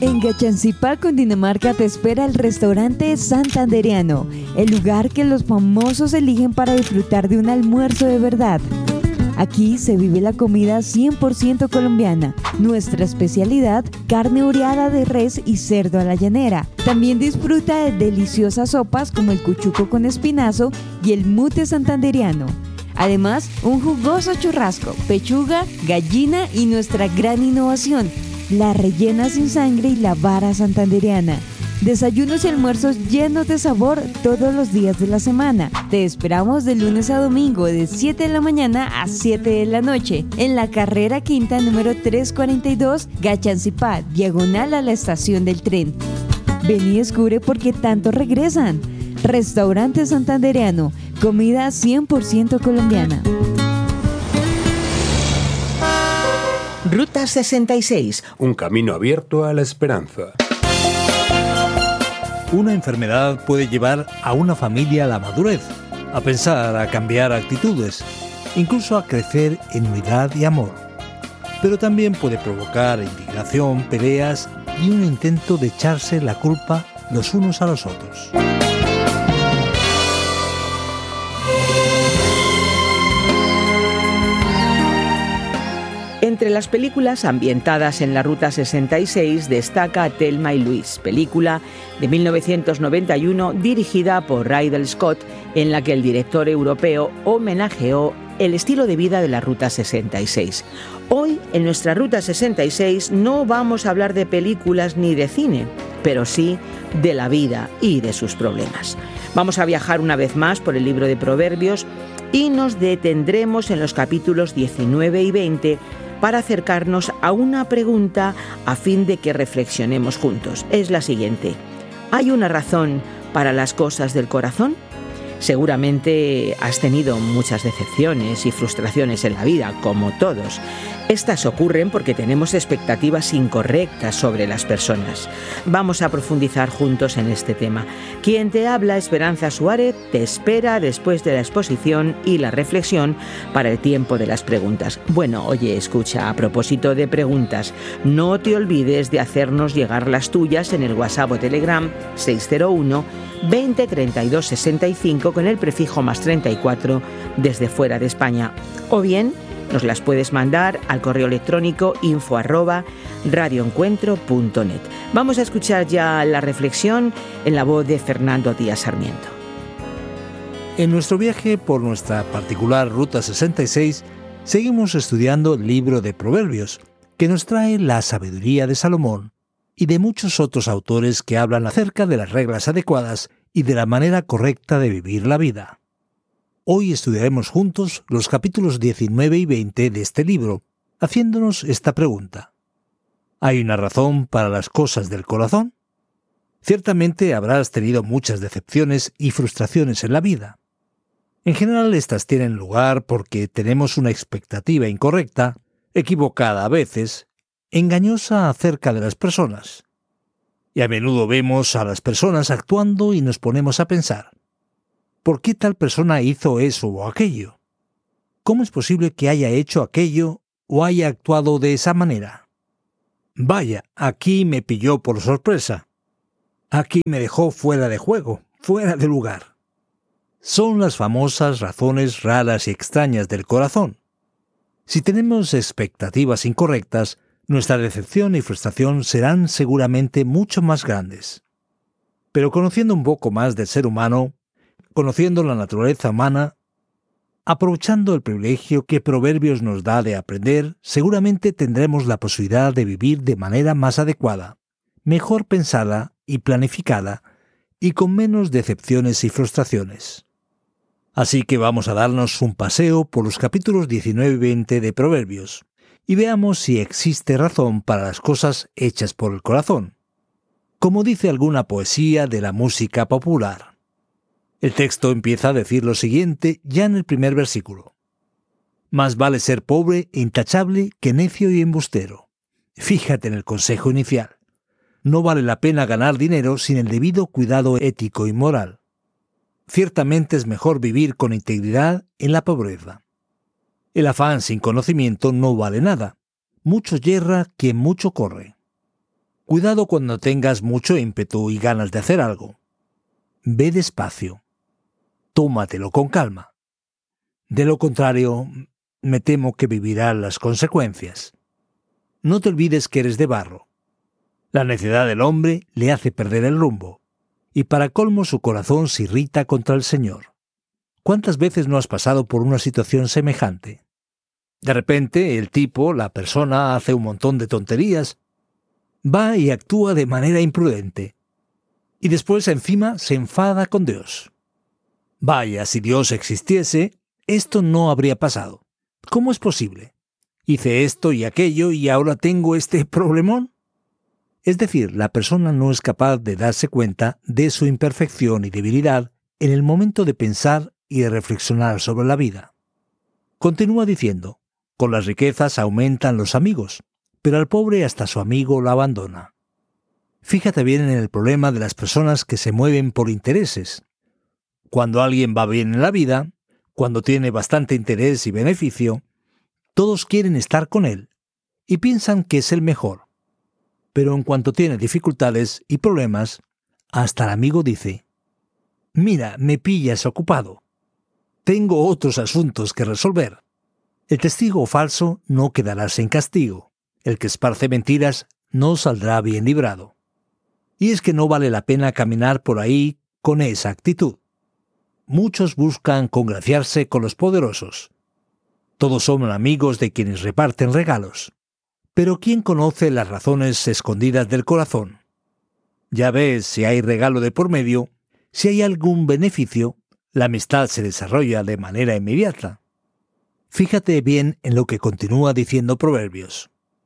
En Gachancipá, Cundinamarca, te espera el restaurante Santandereano, el lugar que los famosos eligen para disfrutar de un almuerzo de verdad. Aquí se vive la comida 100% colombiana. Nuestra especialidad, carne oreada de res y cerdo a la llanera. También disfruta de deliciosas sopas como el cuchuco con espinazo y el mute santandereano. Además, un jugoso churrasco, pechuga, gallina y nuestra gran innovación, la rellena sin sangre y la vara santandereana. Desayunos y almuerzos llenos de sabor todos los días de la semana. Te esperamos de lunes a domingo de 7 de la mañana a 7 de la noche en la carrera quinta número 342, Gachancipá, diagonal a la estación del tren. Ven y descubre por qué tanto regresan. Restaurante Santandereano, comida 100% colombiana. Ruta 66, un camino abierto a la esperanza. Una enfermedad puede llevar a una familia a la madurez, a pensar, a cambiar actitudes, incluso a crecer en unidad y amor. Pero también puede provocar indignación, peleas y un intento de echarse la culpa los unos a los otros. Entre las películas ambientadas en la Ruta 66 destaca Thelma y Luis, película de 1991 dirigida por Ridley Scott, en la que el director europeo homenajeó el estilo de vida de la Ruta 66. Hoy, en nuestra Ruta 66, no vamos a hablar de películas ni de cine, pero sí de la vida y de sus problemas. Vamos a viajar una vez más por el libro de Proverbios y nos detendremos en los capítulos 19 y 20 para acercarnos a una pregunta a fin de que reflexionemos juntos. Es la siguiente: ¿hay una razón para las cosas del corazón? Seguramente has tenido muchas decepciones y frustraciones en la vida, como todos. Estas ocurren porque tenemos expectativas incorrectas sobre las personas. Vamos a profundizar juntos en este tema. Quien te habla, Esperanza Suárez, te espera después de la exposición y la reflexión para el tiempo de las preguntas. Bueno, oye, escucha, a propósito de preguntas, no te olvides de hacernos llegar las tuyas en el WhatsApp o Telegram 601 20 32 65 con el prefijo más 34 desde fuera de España. O bien, nos las puedes mandar al correo electrónico info@radioencuentro.net. Vamos a escuchar ya la reflexión en la voz de Fernando Díaz Sarmiento. En nuestro viaje por nuestra particular Ruta 66, seguimos estudiando el libro de Proverbios, que nos trae la sabiduría de Salomón y de muchos otros autores que hablan acerca de las reglas adecuadas y de la manera correcta de vivir la vida. Hoy estudiaremos juntos los capítulos 19 y 20 de este libro, haciéndonos esta pregunta: ¿hay una razón para las cosas del corazón? Ciertamente habrás tenido muchas decepciones y frustraciones en la vida. En general, estas tienen lugar porque tenemos una expectativa incorrecta, equivocada a veces, engañosa acerca de las personas. Y a menudo vemos a las personas actuando y nos ponemos a pensar: ¿por qué tal persona hizo eso o aquello? ¿Cómo es posible que haya hecho aquello o haya actuado de esa manera? Vaya, aquí me pilló por sorpresa. Aquí me dejó fuera de juego, fuera de lugar. Son las famosas razones raras y extrañas del corazón. Si tenemos expectativas incorrectas, nuestra decepción y frustración serán seguramente mucho más grandes. Pero conociendo un poco más del ser humano, conociendo la naturaleza humana, aprovechando el privilegio que Proverbios nos da de aprender, seguramente tendremos la posibilidad de vivir de manera más adecuada, mejor pensada y planificada, y con menos decepciones y frustraciones. Así que vamos a darnos un paseo por los capítulos 19 y 20 de Proverbios, y veamos si existe razón para las cosas hechas por el corazón, como dice alguna poesía de la música popular. El texto empieza a decir lo siguiente ya en el primer versículo: más vale ser pobre e intachable que necio y embustero. Fíjate en el consejo inicial. No vale la pena ganar dinero sin el debido cuidado ético y moral. Ciertamente es mejor vivir con integridad en la pobreza. El afán sin conocimiento no vale nada. Mucho yerra quien mucho corre. Cuidado cuando tengas mucho ímpetu y ganas de hacer algo. Ve despacio. Tómatelo con calma. De lo contrario, me temo que vivirás las consecuencias. No te olvides que eres de barro. La necedad del hombre le hace perder el rumbo, y para colmo su corazón se irrita contra el Señor. ¿Cuántas veces no has pasado por una situación semejante? De repente, la persona, hace un montón de tonterías, va y actúa de manera imprudente, y después encima se enfada con Dios. Vaya, si Dios existiese, esto no habría pasado. ¿Cómo es posible? Hice esto y aquello y ahora tengo este problemón. Es decir, la persona no es capaz de darse cuenta de su imperfección y debilidad en el momento de pensar y de reflexionar sobre la vida. Continúa diciendo, con las riquezas aumentan los amigos, pero al pobre hasta su amigo lo abandona. Fíjate bien en el problema de las personas que se mueven por intereses. Cuando alguien va bien en la vida, cuando tiene bastante interés y beneficio, todos quieren estar con él y piensan que es el mejor. Pero en cuanto tiene dificultades y problemas, hasta el amigo dice: «Mira, me pillas ocupado. Tengo otros asuntos que resolver». El testigo falso no quedará sin castigo. El que esparce mentiras no saldrá bien librado. Y es que no vale la pena caminar por ahí con esa actitud. Muchos buscan congraciarse con los poderosos. Todos son amigos de quienes reparten regalos. Pero ¿quién conoce las razones escondidas del corazón? Ya ves, si hay regalo de por medio, si hay algún beneficio, la amistad se desarrolla de manera inmediata. Fíjate bien en lo que continúa diciendo Proverbios.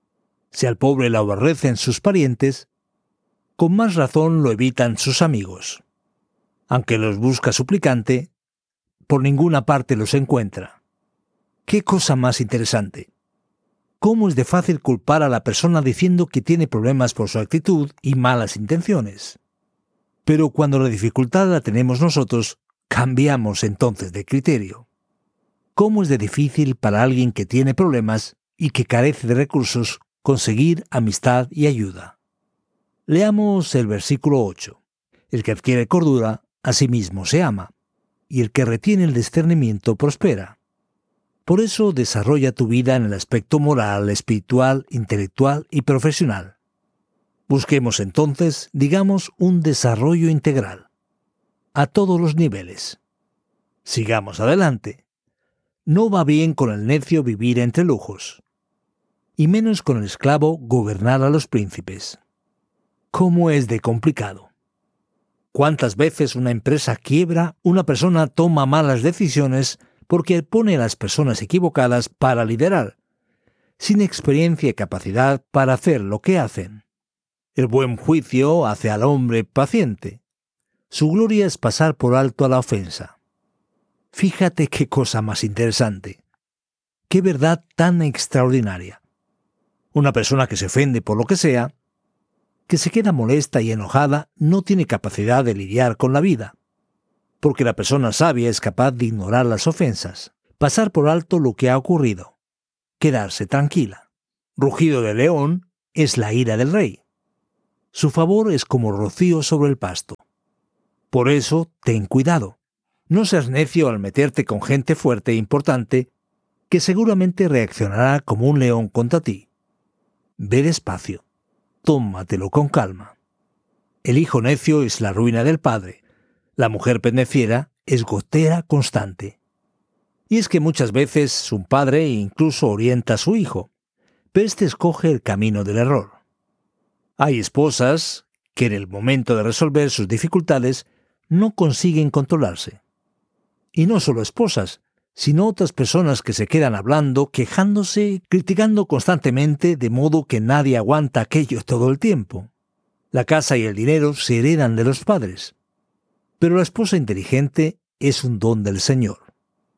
Si al pobre lo aborrecen sus parientes, con más razón lo evitan sus amigos. Aunque los busca suplicante, por ninguna parte los encuentra. ¡Qué cosa más interesante! ¿Cómo es de fácil culpar a la persona diciendo que tiene problemas por su actitud y malas intenciones? Pero cuando la dificultad la tenemos nosotros, cambiamos entonces de criterio. ¿Cómo es de difícil para alguien que tiene problemas y que carece de recursos conseguir amistad y ayuda? Leamos el versículo 8. El que adquiere cordura, a sí mismo se ama, y el que retiene el discernimiento prospera. Por eso desarrolla tu vida en el aspecto moral, espiritual, intelectual y profesional. Busquemos entonces, digamos, un desarrollo integral, a todos los niveles. Sigamos adelante. No va bien con el necio vivir entre lujos, y menos con el esclavo gobernar a los príncipes. ¿Cómo es de complicado? ¿Cuántas veces una empresa quiebra, una persona toma malas decisiones porque pone a las personas equivocadas para liderar, sin experiencia y capacidad para hacer lo que hacen? El buen juicio hace al hombre paciente. Su gloria es pasar por alto a la ofensa. Fíjate qué cosa más interesante. Qué verdad tan extraordinaria. Una persona que se ofende por lo que sea, que se queda molesta y enojada, no tiene capacidad de lidiar con la vida, porque la persona sabia es capaz de ignorar las ofensas, pasar por alto lo que ha ocurrido, quedarse tranquila. Rugido de león es la ira del rey. Su favor es como rocío sobre el pasto. Por eso, ten cuidado. No seas necio al meterte con gente fuerte e importante que seguramente reaccionará como un león contra ti. Ve despacio. Tómatelo con calma. El hijo necio es la ruina del padre. La mujer pendenciera es gotera constante. Y es que muchas veces un padre incluso orienta a su hijo, pero éste escoge el camino del error. Hay esposas que en el momento de resolver sus dificultades no consiguen controlarse. Y no solo esposas, sino otras personas que se quedan hablando, quejándose, criticando constantemente, de modo que nadie aguanta aquello todo el tiempo. La casa y el dinero se heredan de los padres. Pero la esposa inteligente es un don del Señor.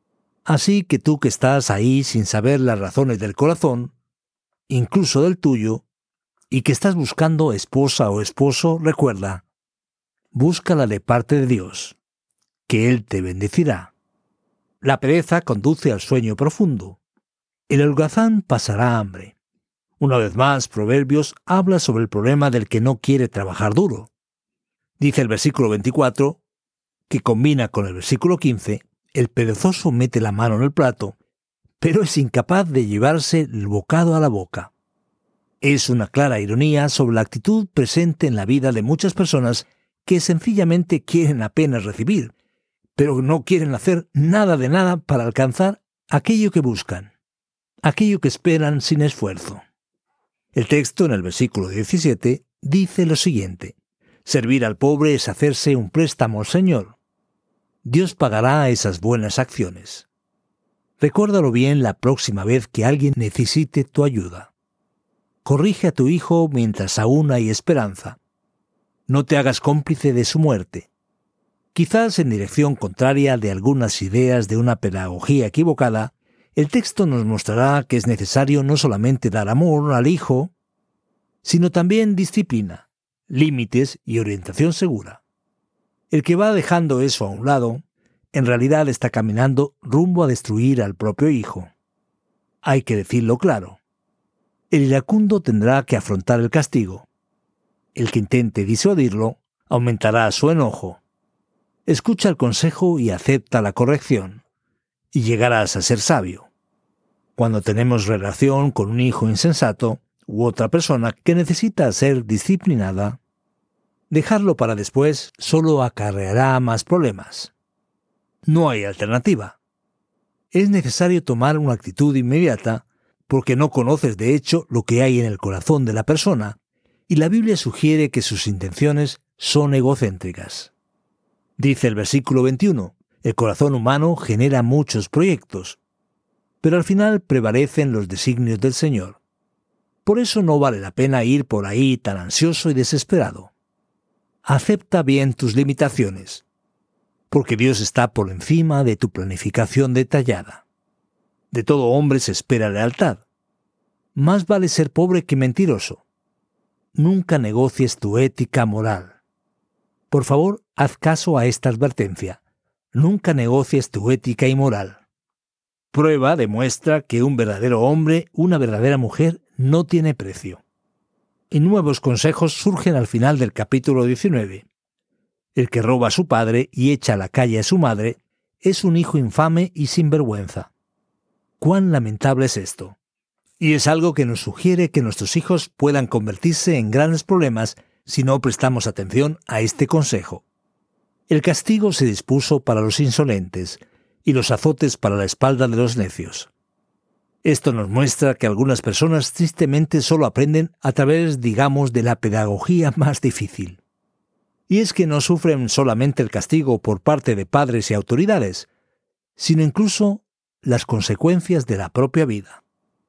Así que tú que estás ahí sin saber las razones del corazón, incluso del tuyo, y que estás buscando esposa o esposo, recuerda, búscala de parte de Dios, que Él te bendecirá. La pereza conduce al sueño profundo. El holgazán pasará hambre. Una vez más, Proverbios habla sobre el problema del que no quiere trabajar duro. Dice el versículo 24, que combina con el versículo 15, el perezoso mete la mano en el plato, pero es incapaz de llevarse el bocado a la boca. Es una clara ironía sobre la actitud presente en la vida de muchas personas que sencillamente quieren apenas recibir, pero no quieren hacer nada de nada para alcanzar aquello que buscan, aquello que esperan sin esfuerzo. El texto en el versículo 17 dice lo siguiente: servir al pobre es hacerse un préstamo al Señor. Dios pagará esas buenas acciones. Recuérdalo bien la próxima vez que alguien necesite tu ayuda. Corrige a tu hijo mientras aún hay esperanza. No te hagas cómplice de su muerte. Quizás en dirección contraria de algunas ideas de una pedagogía equivocada, el texto nos mostrará que es necesario no solamente dar amor al hijo, sino también disciplina, límites y orientación segura. El que va dejando eso a un lado, en realidad está caminando rumbo a destruir al propio hijo. Hay que decirlo claro. El iracundo tendrá que afrontar el castigo. El que intente disuadirlo aumentará su enojo. Escucha el consejo y acepta la corrección, y llegarás a ser sabio. Cuando tenemos relación con un hijo insensato u otra persona que necesita ser disciplinada, dejarlo para después solo acarreará más problemas. No hay alternativa. Es necesario tomar una actitud inmediata porque no conoces de hecho lo que hay en el corazón de la persona, y la Biblia sugiere que sus intenciones son egocéntricas. Dice el versículo 21, el corazón humano genera muchos proyectos, pero al final prevalecen los designios del Señor. Por eso no vale la pena ir por ahí tan ansioso y desesperado. Acepta bien tus limitaciones, porque Dios está por encima de tu planificación detallada. De todo hombre se espera lealtad. Más vale ser pobre que mentiroso. Nunca negocies tu ética moral. Por favor, haz caso a esta advertencia. Nunca negocies tu ética y moral. Prueba demuestra que un verdadero hombre, una verdadera mujer, no tiene precio. Y nuevos consejos surgen al final del capítulo 19. El que roba a su padre y echa a la calle a su madre es un hijo infame y sinvergüenza. Cuán lamentable es esto. Y es algo que nos sugiere que nuestros hijos puedan convertirse en grandes problemas si no prestamos atención a este consejo. El castigo se dispuso para los insolentes y los azotes para la espalda de los necios. Esto nos muestra que algunas personas tristemente solo aprenden a través, digamos, de la pedagogía más difícil. Y es que no sufren solamente el castigo por parte de padres y autoridades, sino incluso las consecuencias de la propia vida.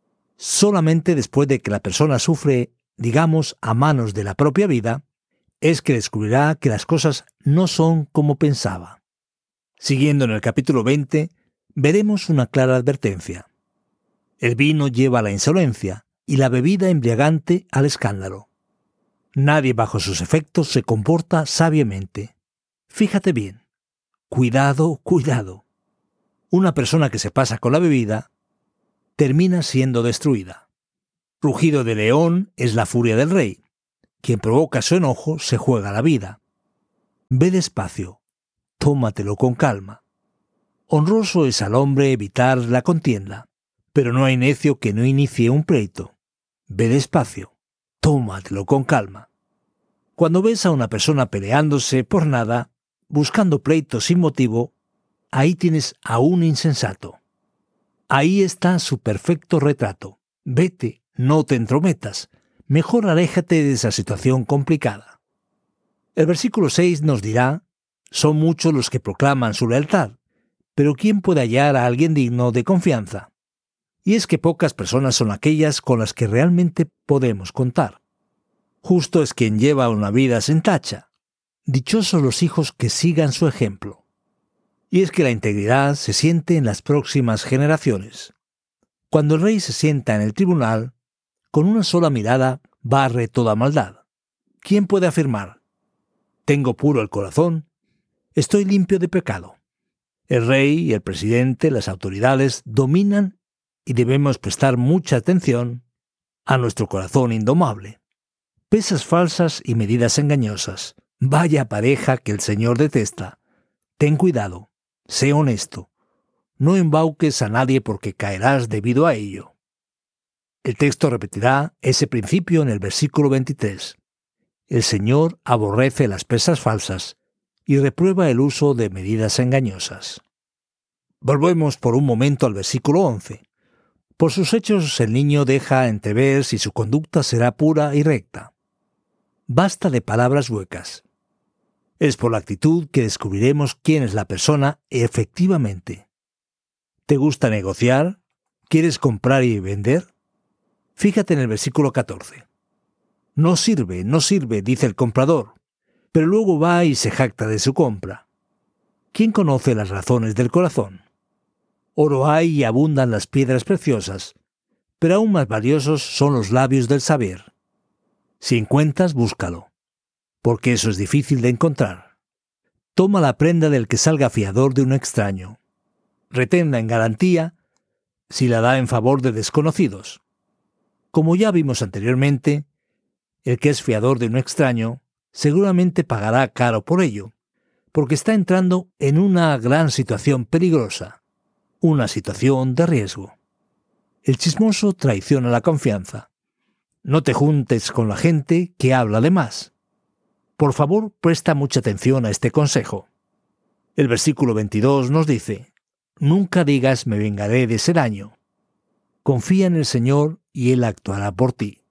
Solamente después de que la persona sufre, digamos, a manos de la propia vida, es que descubrirá que las cosas no son como pensaba. Siguiendo en el capítulo 20, veremos una clara advertencia. El vino lleva a la insolencia y la bebida embriagante al escándalo. Nadie bajo sus efectos se comporta sabiamente. Fíjate bien. Cuidado, cuidado. Una persona que se pasa con la bebida termina siendo destruida. Rugido de león es la furia del rey. Quien provoca su enojo se juega la vida. Ve despacio, tómatelo con calma. Honroso es al hombre evitar la contienda, pero no hay necio que no inicie un pleito. Ve despacio, tómatelo con calma. Cuando ves a una persona peleándose por nada, buscando pleito sin motivo, ahí tienes a un insensato. Ahí está su perfecto retrato. Vete, no te entrometas. Mejor aléjate de esa situación complicada. El versículo 6 nos dirá, son muchos los que proclaman su lealtad, pero ¿quién puede hallar a alguien digno de confianza? Y es que pocas personas son aquellas con las que realmente podemos contar. Justo es quien lleva una vida sin tacha. Dichosos los hijos que sigan su ejemplo. Y es que la integridad se siente en las próximas generaciones. Cuando el rey se sienta en el tribunal, con una sola mirada barre toda maldad. ¿Quién puede afirmar? Tengo puro el corazón, estoy limpio de pecado. El rey, el presidente, las autoridades dominan y debemos prestar mucha atención a nuestro corazón indomable. Pesas falsas y medidas engañosas. Vaya pareja que el Señor detesta. Ten cuidado, sé honesto. No embauques a nadie porque caerás debido a ello. El texto repetirá ese principio en el versículo 23. El Señor aborrece las pesas falsas y reprueba el uso de medidas engañosas. Volvemos por un momento al versículo 11. Por sus hechos el niño deja entrever si su conducta será pura y recta. Basta de palabras huecas. Es por la actitud que descubriremos quién es la persona efectivamente. ¿Te gusta negociar? ¿Quieres comprar y vender? Fíjate en el versículo 14. No sirve, dice el comprador, pero luego va y se jacta de su compra. ¿Quién conoce las razones del corazón? Oro hay y abundan las piedras preciosas, pero aún más valiosos son los labios del saber. Si encuentras, búscalo, porque eso es difícil de encontrar. Toma la prenda del que salga fiador de un extraño. Reténla en garantía si la da en favor de desconocidos. Como ya vimos anteriormente, el que es fiador de un extraño seguramente pagará caro por ello, porque está entrando en una gran situación peligrosa, una situación de riesgo. El chismoso traiciona la confianza. No te juntes con la gente que habla de más. Por favor, presta mucha atención a este consejo. El versículo 22 nos dice: nunca digas me vengaré de ese daño. Confía en el Señor y Él actuará por ti.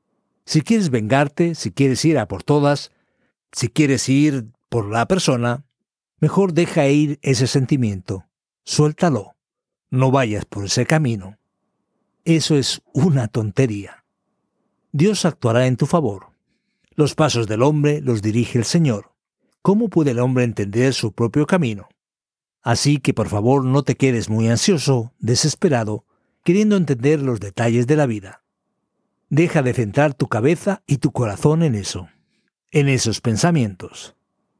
Si quieres vengarte, si quieres ir a por todas, si quieres ir por la persona, mejor deja ir ese sentimiento. Suéltalo. No vayas por ese camino. Eso es una tontería. Dios actuará en tu favor. Los pasos del hombre los dirige el Señor. ¿Cómo puede el hombre entender su propio camino? Así que por favor no te quedes muy ansioso, desesperado, queriendo entender los detalles de la vida. Deja de centrar tu cabeza y tu corazón en eso, en esos pensamientos.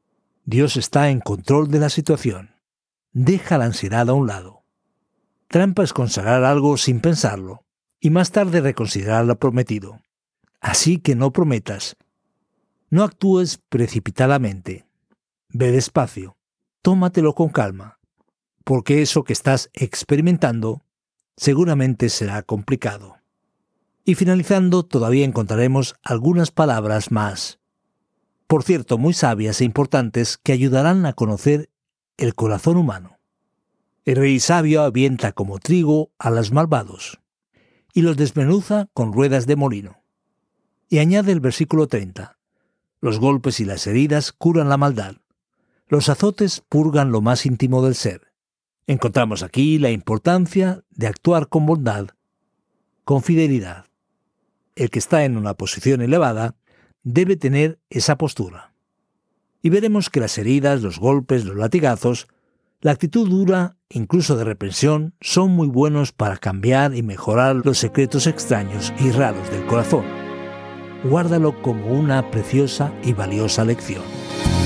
Dios está en control de la situación. Deja la ansiedad a un lado. Trampa es consagrar algo sin pensarlo y más tarde reconsiderar lo prometido. Así que no prometas. No actúes precipitadamente. Ve despacio. Tómatelo con calma, porque eso que estás experimentando seguramente será complicado. Y finalizando, todavía encontraremos algunas palabras más, por cierto, muy sabias e importantes, que ayudarán a conocer el corazón humano. El rey sabio avienta como trigo a los malvados, y los desmenuza con ruedas de molino. Y añade el versículo 30, los golpes y las heridas curan la maldad, los azotes purgan lo más íntimo del ser. Encontramos aquí la importancia de actuar con bondad, con fidelidad. El que está en una posición elevada debe tener esa postura. Y veremos que las heridas, los golpes, los latigazos, la actitud dura, incluso de reprensión, son muy buenos para cambiar y mejorar los secretos extraños y raros del corazón. Guárdalo como una preciosa y valiosa lección.